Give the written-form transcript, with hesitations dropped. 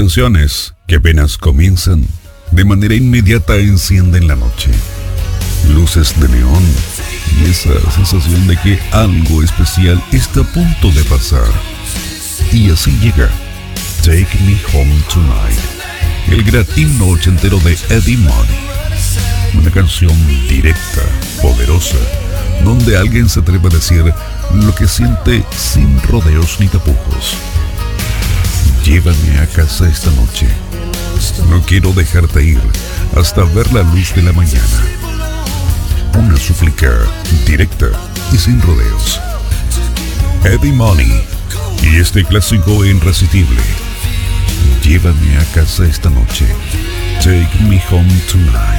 canciones que apenas comienzan, de manera inmediata encienden la noche. Luces de neón y esa sensación de que algo especial está a punto de pasar. Y así llega Take Me Home Tonight, el gran himno ochentero de Eddie Money. Una canción directa, poderosa, donde alguien se atreve a decir lo que siente sin rodeos ni tapujos. Llévame a casa esta noche. No quiero dejarte ir hasta ver la luz de la mañana. Una súplica directa y sin rodeos. Eddie Money y este clásico irresistible. Llévame a casa esta noche. Take me home tonight.